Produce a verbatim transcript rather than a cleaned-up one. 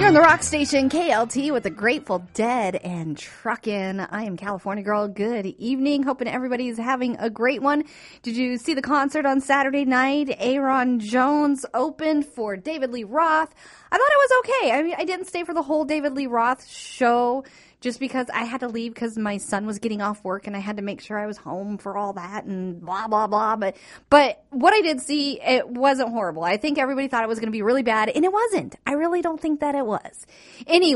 You're on the rock station K L T with the Grateful Dead and Truckin'. I am California Girl. Good evening. Hoping everybody's having a great one. Did you see the concert on Saturday night? Aaron Jones opened for David Lee Roth. I thought it was okay. I mean, I didn't stay for the whole David Lee Roth show just because I had to leave because my son was getting off work and I had to make sure I was home for all that and blah, blah, blah. But, but what I did see, it wasn't horrible. I think everybody thought it was going to be really bad, and it wasn't. I really don't think that it was. Anyway.